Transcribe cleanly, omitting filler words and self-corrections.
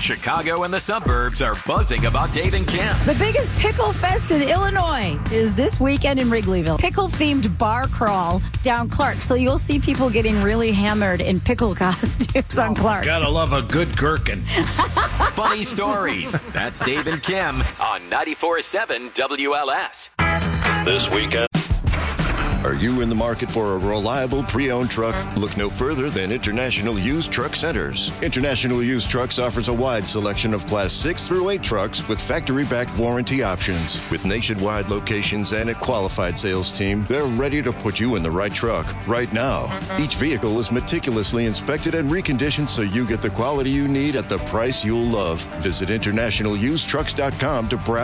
Chicago and the suburbs are buzzing about Dave and Kim. The biggest pickle fest in Illinois is this weekend in Wrigleyville. Pickle-themed bar crawl down Clark. So you'll see people getting really hammered in pickle costumes on Clark. Gotta love a good gherkin. Funny stories. That's Dave and Kim on 94.7 WLS. This weekend. Are you in the market for a reliable pre-owned truck? Look no further than International Used Truck Centers. International Used Trucks offers a wide selection of Class 6 through 8 trucks with factory-backed warranty options. With nationwide locations and a qualified sales team, they're ready to put you in the right truck right now. Each vehicle is meticulously inspected and reconditioned so you get the quality you need at the price you'll love. Visit internationalusedtrucks.com to browse